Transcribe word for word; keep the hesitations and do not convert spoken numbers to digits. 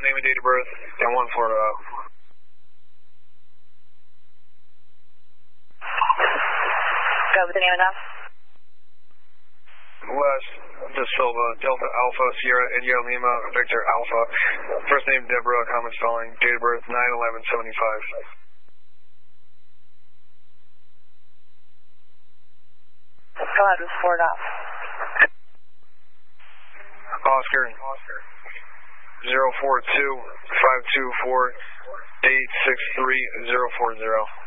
name and date of birth, and one for uh, Go with the name and time. Les De Silva, Delta Alpha, Sierra, India Lima, Victor Alpha. First name Deborah, common spelling, date of birth nine eleven seventy-five. Go ahead with Ford off. Oscar, zero four two five two four eight six three zero four zero.